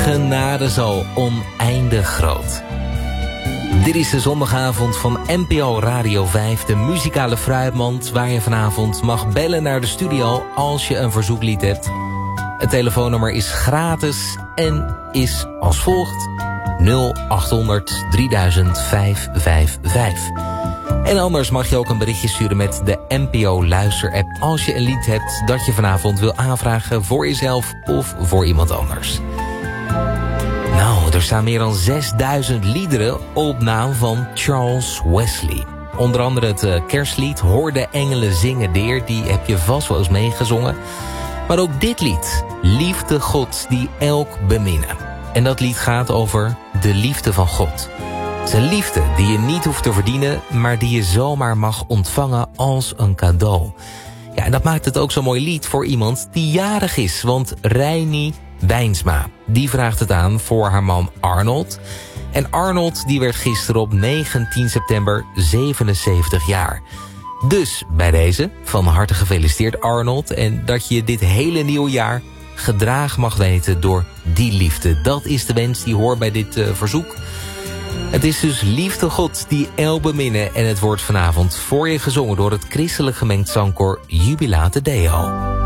genade zo oneindig groot. Dit is de zondagavond van NPO Radio 5, de muzikale fruitmand, waar je vanavond mag bellen naar de studio als je een verzoeklied hebt. Het telefoonnummer is gratis en is als volgt: 0800 3000 555. En anders mag je ook een berichtje sturen met de NPO Luister-app als je een lied hebt dat je vanavond wil aanvragen voor jezelf of voor iemand anders. Nou, er staan meer dan 6000 liederen op naam van Charles Wesley. Onder andere het kerstlied Hoor de engelen zingen deer, die heb je vast wel eens meegezongen. Maar ook dit lied, Liefde Gods die elk beminnen. En dat lied gaat over de liefde van God. Zijn liefde die je niet hoeft te verdienen, maar die je zomaar mag ontvangen als een cadeau. Ja, en dat maakt het ook zo'n mooi lied voor iemand die jarig is. Want Reini Wijnsma, die vraagt het aan voor haar man Arnold. En Arnold die werd gisteren op 19 september 77 jaar. Dus bij deze, van harte gefeliciteerd Arnold. En dat je dit hele nieuwe jaar gedragen mag weten door die liefde. Dat is de wens die hoort bij dit verzoek. Het is dus Liefde God die elk beminnen. En het wordt vanavond voor je gezongen door het christelijk gemengd zangkoor Jubilate Deo.